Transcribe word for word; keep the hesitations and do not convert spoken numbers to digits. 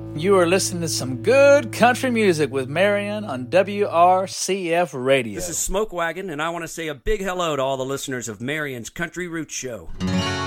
You are listening to some good country music with Marion on W R C F Radio. This is Smoke Wagon, and I want to say a big hello to all the listeners of Marion's Country Roots Show.